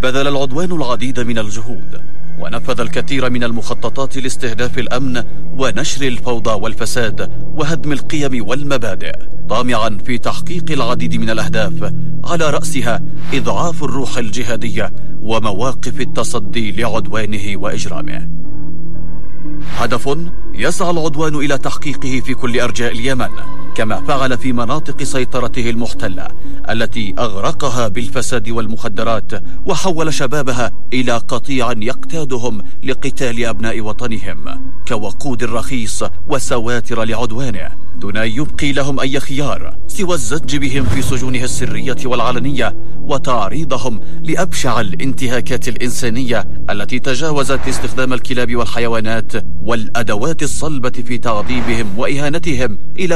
بذل العدوان العديد من الجهود ونفذ الكثير من المخططات لاستهداف الأمن ونشر الفوضى والفساد وهدم القيم والمبادئ، طامعا في تحقيق العديد من الأهداف، على رأسها إضعاف الروح الجهادية ومواقف التصدي لعدوانه وإجرامه. هدف يسعى العدوان إلى تحقيقه في كل أرجاء اليمن، كما فعل في مناطق سيطرته المحتلة التي أغرقها بالفساد والمخدرات وحول شبابها إلى قطيع يقتادهم لقتال أبناء وطنهم كوقود رخيص وسواتر لعدوانه، دون أن يبقي لهم أي خيار سوى الزج بهم في سجونها السرية والعلنية وتعريضهم لأبشع الانتهاكات الإنسانية التي تجاوزت استخدام الكلاب والحيوانات والأدوات الصلبة في تعذيبهم وإهانتهم إلى